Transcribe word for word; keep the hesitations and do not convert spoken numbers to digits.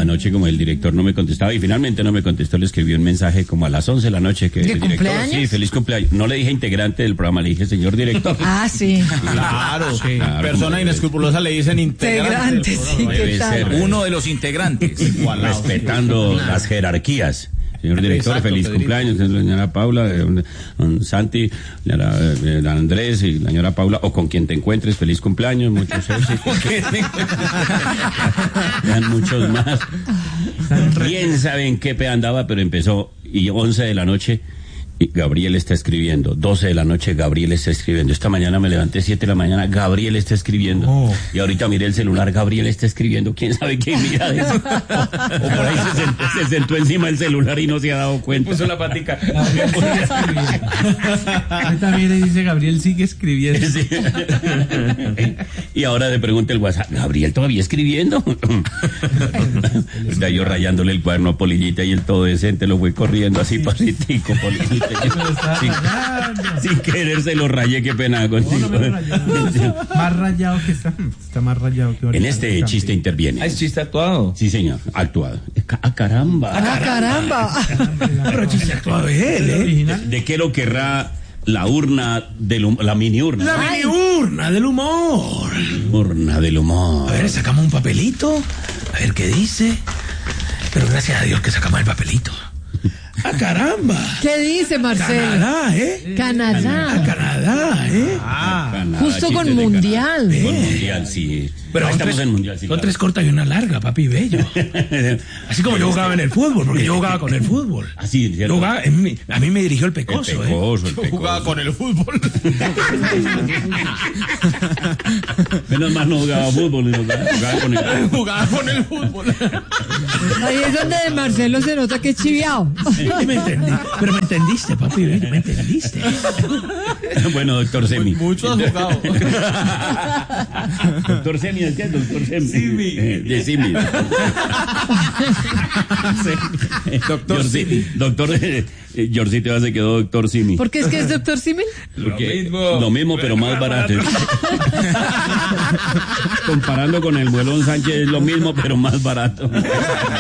Anoche, como el director no me contestaba, y finalmente no me contestó, le escribió un mensaje como a las once de la noche que ¿De el director, cumpleaños? sí, feliz cumpleaños. No le dije integrante del programa, le dije señor director. Ah, sí. Claro, sí. Claro, Persona como inescrupulosa le dicen integrante. Integrante, sí, ¿qué Debe tal? ser. Uno de los integrantes. Respetando las jerarquías. Señor director, Exacto, feliz Pedrito. cumpleaños, la señora Paula, eh, don, don Santi, la señora, eh, don Andrés y la señora Paula, o con quien te encuentres, feliz cumpleaños, muchos éxitos. Vean muchos más. Quién sabe en qué pe andaba, pero empezó, y once de la noche, y Gabriel está escribiendo, doce de la noche, Gabriel está escribiendo. Esta mañana me levanté siete de la mañana, Gabriel está escribiendo. Oh. Y ahorita miré el celular, Gabriel está escribiendo. ¿Quién sabe qué mira de eso? O por ahí se sentó, se sentó encima del celular y no se ha dado cuenta. Puso la patica. Ahí también le dice Gabriel, sigue escribiendo. Sí. Y ahora le pregunta el WhatsApp, ¿Gabriel todavía escribiendo? Está yo rayándole el cuaderno a Polillita y el todo decente lo fue corriendo así pasitico, Polillita. Sin, sin querer se lo rayé, qué pena contigo. No, no me he rayado. Más rayado que está. Está más rayado que ahorita. En este chiste interviene. Ah, es chiste actuado. Sí, señor, actuado. ¡Ah, caramba! Ah, caramba. Pero chiste actuado de él, ¿El ¿eh? original? ¿De qué lo querrá la urna del hum- la mini urna? La mini urna del humor. Urna del humor. A ver, sacamos un papelito. A ver qué dice. Pero gracias a Dios que sacamos el papelito. ¡Ah, caramba! ¿Qué dice Marcelo? Canadá, ¿eh? ¡Ah, Canadá. Canadá, ¿eh? Ah, Canadá, Justo chistes con de mundial. Canadá. Eh. Con mundial, sí. Pero Ah, son estamos tres, en mundial, sí. son claro. tres cortas y una larga, papi bello. Así como yo jugaba en el fútbol, porque yo jugaba con el fútbol. Así, Yo ¿cierto? jugaba, en mi- a mí me dirigió el El pecoso, ¿eh? pecoso, el Yo pecoso. jugaba con el fútbol. Menos mal no jugaba fútbol, sino jugaba jugaba con el... Jugaba con el fútbol. Ahí es donde de Marcelo se nota que es chiviao. Sí, me entendí. Pero me entendiste, papi bello, me entendiste. Bueno, doctor Semi. Mucho has jugado. Doctor Semi, ¿de qué? Doctor Semi. Eh, De Simi. Doctor Simi. Doctor, eh, eh, Yorcito ya se quedó doctor Simi. ¿Por qué es que es doctor Simil? Porque Lo mismo. Lo mismo, pero más barato. Comparando con el Muelón Sánchez es lo mismo, pero más barato.